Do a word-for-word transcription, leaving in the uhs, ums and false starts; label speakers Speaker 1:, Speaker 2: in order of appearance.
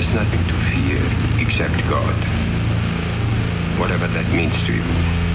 Speaker 1: There's nothing to fear except God. Whatever that means to you.